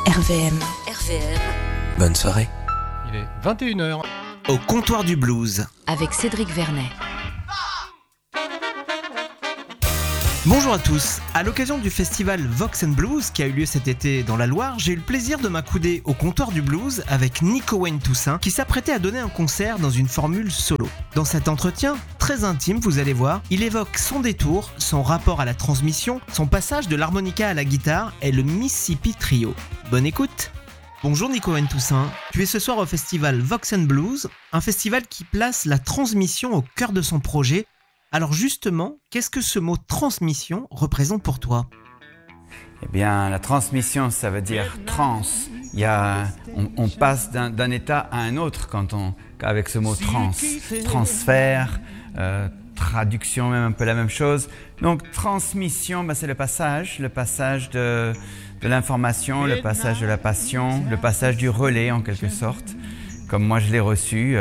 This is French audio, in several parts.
RVM. Bonne soirée. Il est 21h. Au comptoir du blues. Avec Cédric Vernet. Bonjour à tous. À l'occasion du festival Vox & Blues qui a eu lieu cet été dans la Loire, j'ai eu le plaisir de m'accouder au comptoir du blues avec Nico Wayne-Toussaint qui s'apprêtait à donner un concert dans une formule solo. Dans cet entretien, très intime, vous allez voir, il évoque son détour, son rapport à la transmission, son passage de l'harmonica à la guitare et le Mississippi Trio. Bonne écoute. Bonjour Nico Wayne-Toussaint, tu es ce soir au festival Vox & Blues, un festival qui place la transmission au cœur de son projet. Alors justement, qu'est-ce que ce mot transmission représente pour toi ? Eh bien, la transmission, ça veut dire trans. On passe d'un état à un autre avec ce mot trans. Transfert, traduction, même un peu la même chose. Donc, transmission, c'est le passage de l'information, le passage de la passion, le passage du relais en quelque sorte. Comme moi je l'ai reçu,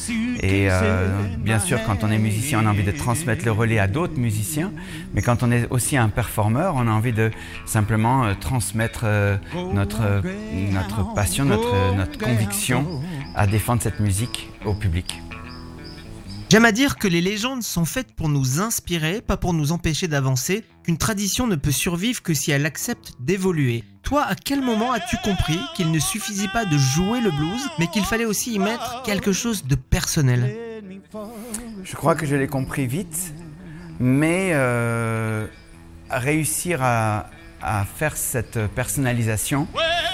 bien sûr quand on est musicien on a envie de transmettre le relais à d'autres musiciens, mais quand on est aussi un performeur on a envie de simplement transmettre notre passion, notre conviction à défendre cette musique au public. J'aime à dire que les légendes sont faites pour nous inspirer, pas pour nous empêcher d'avancer, qu'une tradition ne peut survivre que si elle accepte d'évoluer. Toi, à quel moment as-tu compris qu'il ne suffisait pas de jouer le blues, mais qu'il fallait aussi y mettre quelque chose de personnel ? Je crois que je l'ai compris vite, mais réussir à faire cette personnalisation,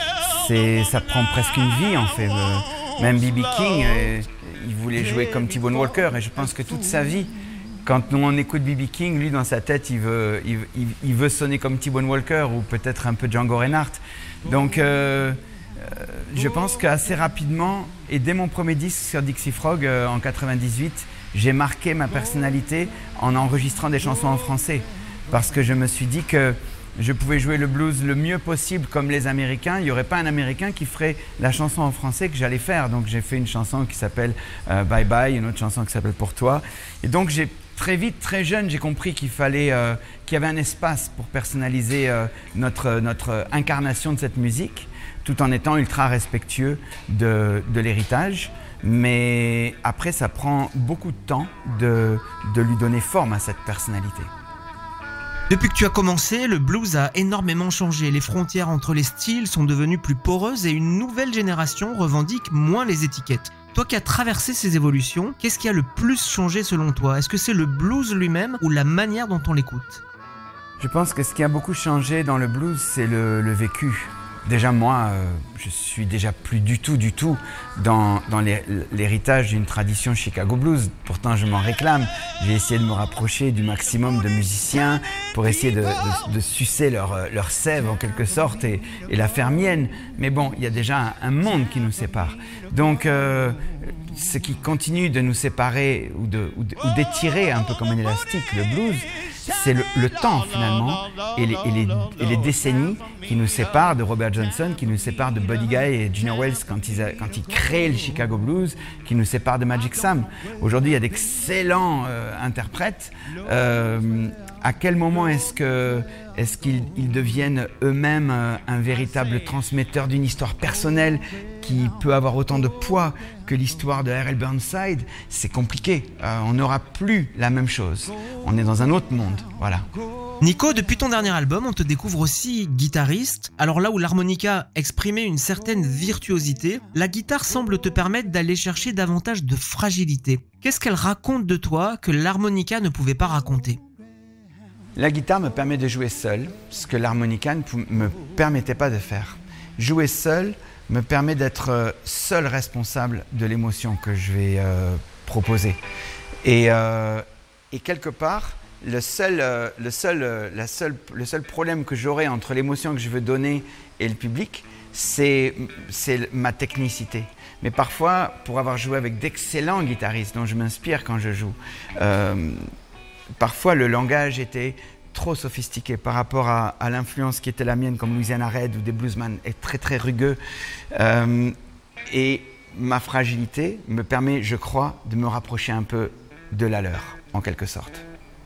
ça prend presque une vie en fait. Même B.B. King, il voulait jouer comme T-Bone Walker, et je pense que toute sa vie, quand nous on écoute B.B. King, lui dans sa tête il veut sonner comme T-Bone Walker ou peut-être un peu Django Reinhardt. Donc je pense qu'assez rapidement, et dès mon premier disque sur Dixie Frog en 98, j'ai marqué ma personnalité en enregistrant des chansons en français. Parce que je me suis dit que je pouvais jouer le blues le mieux possible comme les Américains. Il n'y aurait pas un Américain qui ferait la chanson en français que j'allais faire. Donc j'ai fait une chanson qui s'appelle Bye Bye, une autre chanson qui s'appelle Pour Toi. Et donc très vite, très jeune, j'ai compris qu'il y avait un espace pour personnaliser notre incarnation de cette musique, tout en étant ultra respectueux de l'héritage. Mais après, ça prend beaucoup de temps de lui donner forme à cette personnalité. Depuis que tu as commencé, le blues a énormément changé. Les frontières entre les styles sont devenues plus poreuses et une nouvelle génération revendique moins les étiquettes. Toi qui as traversé ces évolutions, qu'est-ce qui a le plus changé selon toi ? Est-ce que c'est le blues lui-même ou la manière dont on l'écoute ? Je pense que ce qui a beaucoup changé dans le blues, c'est le vécu. Déjà moi, je suis déjà plus du tout dans l'héritage d'une tradition Chicago Blues. Pourtant, je m'en réclame. J'ai essayé de me rapprocher du maximum de musiciens pour essayer de sucer leur sève en quelque sorte et la faire mienne. Mais bon, il y a déjà un monde qui nous sépare. Donc, ce qui continue de nous séparer ou d'étirer un peu comme un élastique, le blues, c'est le temps finalement et les décennies qui nous séparent de Robert Johnson, qui nous séparent de Buddy Guy et Junior Wells quand ils créent le Chicago Blues, qui nous séparent de Magic Sam. Aujourd'hui, il y a d'excellents interprètes. À quel moment est-ce qu'ils deviennent eux-mêmes un véritable transmetteur d'une histoire personnelle qui peut avoir autant de poids que l'histoire de R.L. Burnside ? C'est compliqué. On n'aura plus la même chose. On est dans un autre monde. Voilà. Nico, depuis ton dernier album, on te découvre aussi guitariste. Alors là où l'harmonica exprimait une certaine virtuosité, la guitare semble te permettre d'aller chercher davantage de fragilité. Qu'est-ce qu'elle raconte de toi que l'harmonica ne pouvait pas raconter ? La guitare me permet de jouer seul, ce que l'harmonica ne me permettait pas de faire. Jouer seul me permet d'être seul responsable de l'émotion que je vais proposer. Et quelque part, le seul problème que j'aurai entre l'émotion que je veux donner et le public, c'est ma technicité. Mais parfois, pour avoir joué avec d'excellents guitaristes dont je m'inspire quand je joue, parfois le langage était trop sophistiqué par rapport à l'influence qui était la mienne comme Louisiana Red ou des bluesman est très très rugueux. Et ma fragilité me permet, je crois, de me rapprocher un peu de la leur, en quelque sorte.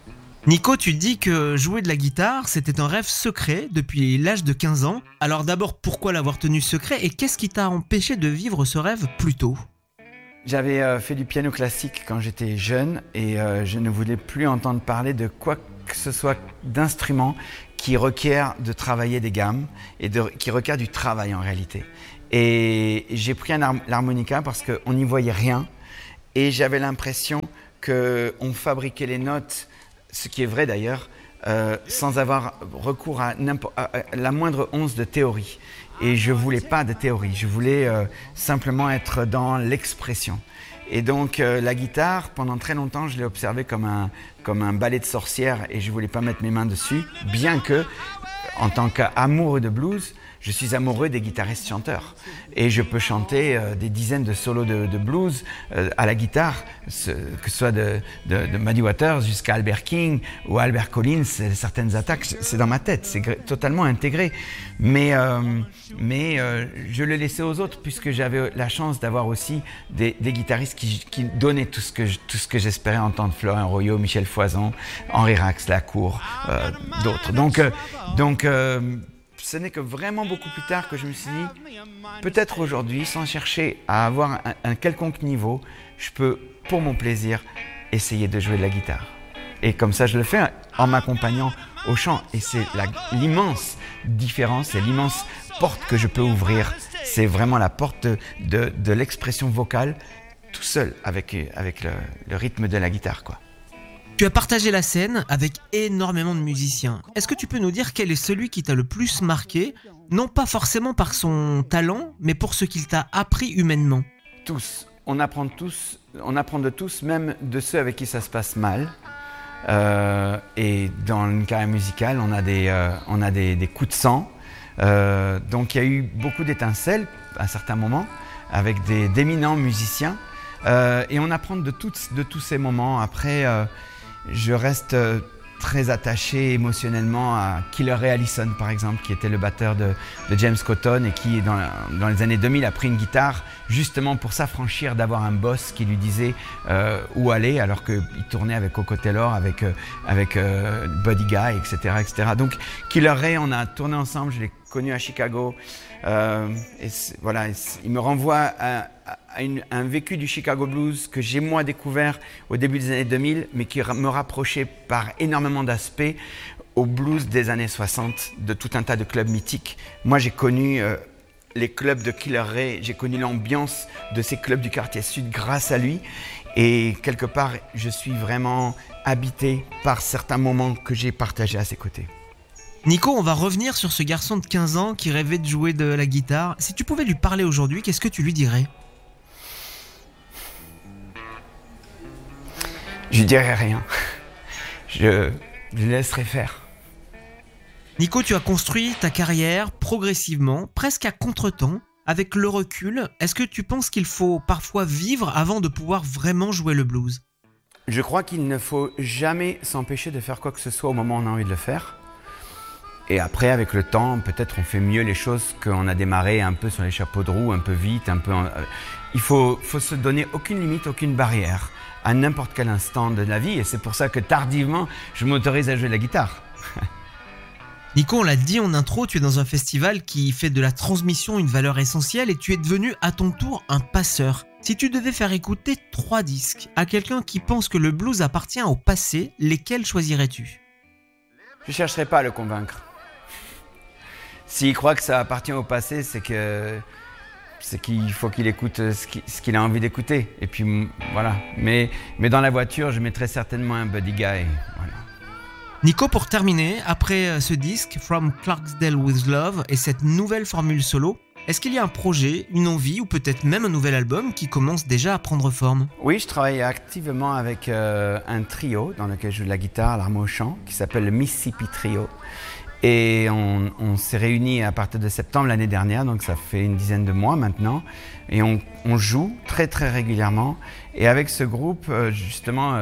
Nico, tu dis que jouer de la guitare, c'était un rêve secret depuis l'âge de 15 ans. Alors d'abord, pourquoi l'avoir tenu secret et qu'est-ce qui t'a empêché de vivre ce rêve plus tôt ? J'avais fait du piano classique quand j'étais jeune et je ne voulais plus entendre parler de quoi que ce soit d'instrument qui requiert de travailler des gammes et qui requiert du travail en réalité. Et j'ai pris l'harmonica parce qu'on n'y voyait rien et j'avais l'impression qu'on fabriquait les notes, ce qui est vrai d'ailleurs, sans avoir recours à la moindre once de théorie. Et je ne voulais pas de théorie, je voulais simplement être dans l'expression. Et donc la guitare, pendant très longtemps, je l'ai observée comme un ballet de sorcière et je ne voulais pas mettre mes mains dessus, bien que, en tant qu'amoureux de blues, je suis amoureux des guitaristes chanteurs et je peux chanter des dizaines de solos de blues à la guitare, que ce soit de Muddy Waters jusqu'à Albert King ou Albert Collins. Certaines attaques, c'est dans ma tête, c'est totalement intégré. Mais je le laissais aux autres puisque j'avais la chance d'avoir aussi des guitaristes qui donnaient tout ce que j'espérais entendre. Florian Royot, Michel Foison, Henri Rax, Lacour, d'autres. Donc ce n'est que vraiment beaucoup plus tard que je me suis dit, peut-être aujourd'hui, sans chercher à avoir un quelconque niveau, je peux, pour mon plaisir, essayer de jouer de la guitare. Et comme ça, je le fais en m'accompagnant au chant. Et c'est l'immense différence, c'est l'immense porte que je peux ouvrir. C'est vraiment la porte de l'expression vocale, tout seul, avec le rythme de la guitare, quoi. Tu as partagé la scène avec énormément de musiciens. Est-ce que tu peux nous dire quel est celui qui t'a le plus marqué, non pas forcément par son talent, mais pour ce qu'il t'a appris humainement ? Tous. On apprend de tous, même de ceux avec qui ça se passe mal. Et dans une carrière musicale, on a des coups de sang. Donc il y a eu beaucoup d'étincelles à certains moments avec d'éminents musiciens. Et on apprend de tous ces moments. Après, je reste très attaché émotionnellement à Killer Ray Allison, par exemple, qui était le batteur de James Cotton et qui, dans les années 2000, a pris une guitare justement pour s'affranchir d'avoir un boss qui lui disait où aller, alors qu'il tournait avec Coco Taylor, avec Buddy Guy, etc. Donc Killer Ray, on a tourné ensemble, je l'ai connu à Chicago. Il me renvoie à un vécu du Chicago Blues que j'ai moi découvert au début des années 2000, mais qui me rapprochait par énormément d'aspects au blues des années 60, de tout un tas de clubs mythiques. Moi, j'ai connu les clubs de Killer Ray, j'ai connu l'ambiance de ces clubs du quartier sud grâce à lui. Et quelque part, je suis vraiment habité par certains moments que j'ai partagés à ses côtés. Nico, on va revenir sur ce garçon de 15 ans qui rêvait de jouer de la guitare. Si tu pouvais lui parler aujourd'hui, qu'est-ce que tu lui dirais ? Je lui dirais rien. Je le laisserai faire. Nico, tu as construit ta carrière progressivement, presque à contre-temps. Avec le recul, est-ce que tu penses qu'il faut parfois vivre avant de pouvoir vraiment jouer le blues ? Je crois qu'il ne faut jamais s'empêcher de faire quoi que ce soit au moment où on a envie de le faire. Et après, avec le temps, peut-être on fait mieux les choses qu'on a démarré un peu sur les chapeaux de roue, un peu vite, Il faut se donner aucune limite, aucune barrière à n'importe quel instant de la vie. Et c'est pour ça que tardivement, je m'autorise à jouer de la guitare. Nico, on l'a dit en intro, tu es dans un festival qui fait de la transmission une valeur essentielle et tu es devenu à ton tour un passeur. Si tu devais faire écouter 3 disques à quelqu'un qui pense que le blues appartient au passé, lesquels choisirais-tu ? Je ne chercherai pas à le convaincre. S'il croit que ça appartient au passé, c'est qu'il faut qu'il écoute ce qu'il a envie d'écouter. Et puis voilà. Mais dans la voiture, je mettrai certainement un Buddy Guy. Voilà. Nico, pour terminer, après ce disque, From Clarksdale with Love et cette nouvelle formule solo, est-ce qu'il y a un projet, une envie ou peut-être même un nouvel album qui commence déjà à prendre forme ? Oui, je travaille activement avec un trio dans lequel je joue de la guitare, l'arme au chant, qui s'appelle le Mississippi Trio. Et on s'est réunis à partir de septembre l'année dernière, donc ça fait une dizaine de mois maintenant. Et on joue très très régulièrement. Et avec ce groupe, justement,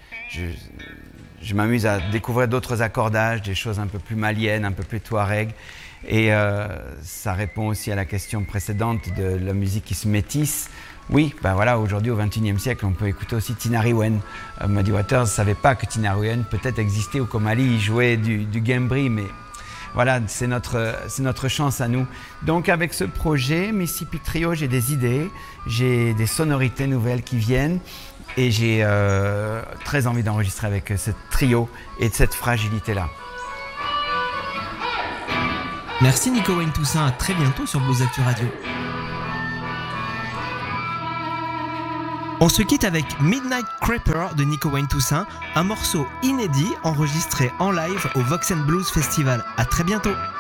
je m'amuse à découvrir d'autres accordages, des choses un peu plus maliennes, un peu plus touareg. Et ça répond aussi à la question précédente de la musique qui se métisse. Oui, ben voilà, aujourd'hui au XXIe siècle, on peut écouter aussi Tinariwen. Muddy Waters ne savait pas que Tinariwen peut-être existait au Comali, il jouait du Gambri, mais voilà, c'est notre chance à nous. Donc avec ce projet, Mississippi Trio, j'ai des idées, j'ai des sonorités nouvelles qui viennent et j'ai très envie d'enregistrer avec ce trio et de cette fragilité-là. Merci Nico Wayne Toussaint, à très bientôt sur Blues Actu Radio. On se quitte avec Midnight Creeper de Nico Wayne Toussaint, un morceau inédit enregistré en live au Vox & Blues Festival. À très bientôt.